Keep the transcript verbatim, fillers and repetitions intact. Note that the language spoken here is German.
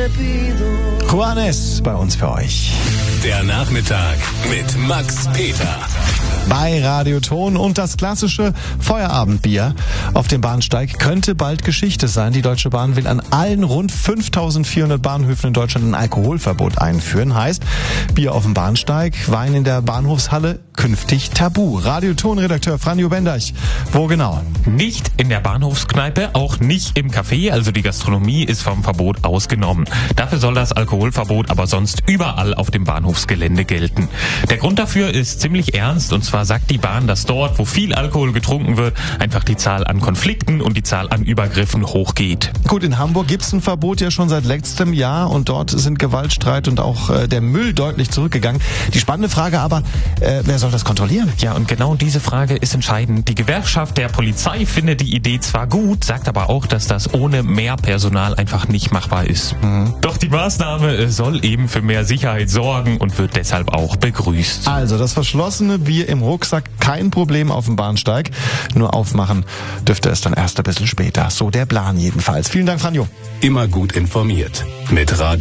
Juanes bei uns für euch. Der Nachmittag mit Max Peter. Bei Radioton und das klassische Feierabendbier auf dem Bahnsteig könnte bald Geschichte sein. Die Deutsche Bahn will an allen rund fünftausendvierhundert Bahnhöfen in Deutschland ein Alkoholverbot einführen. Heißt, Bier auf dem Bahnsteig, Wein in der Bahnhofshalle, künftig tabu. Radioton-Redakteur Franjo Benderch, wo genau? Nicht in der Bahnhofskneipe, auch nicht im Café, also die Gastronomie ist vom Verbot ausgenommen. Dafür soll das Alkoholverbot aber sonst überall auf dem Bahnhofsgelände gelten. Der Grund dafür ist ziemlich ernst, und zwar sagt die Bahn, dass dort, wo viel Alkohol getrunken wird, einfach die Zahl an Konflikten und die Zahl an Übergriffen hochgeht. Gut, in Hamburg gibt's ein Verbot ja schon seit letztem Jahr und dort sind Gewaltstreit und auch äh, der Müll deutlich zurückgegangen. Die spannende Frage aber, äh, wer soll das kontrollieren? Ja, und genau diese Frage ist entscheidend. Die Gewerkschaft der Polizei findet die Idee zwar gut, sagt aber auch, dass das ohne mehr Personal einfach nicht machbar ist. Mhm. Doch die Maßnahme soll eben für mehr Sicherheit sorgen und wird deshalb auch begrüßt. Also das verschlossene Bier im Rucksack, kein Problem auf dem Bahnsteig. Nur aufmachen dürfte es dann erst ein bisschen später. So der Plan jedenfalls. Vielen Dank, Franjo. Immer gut informiert mit Radio